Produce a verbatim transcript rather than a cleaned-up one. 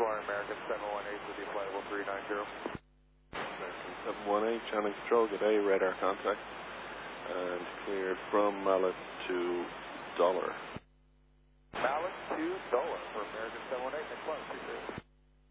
Squawk American seven one eight with you, flight level three nine zero. American seven one eight, channel control, good day, radar contact, and cleared from Mallet to Dollar.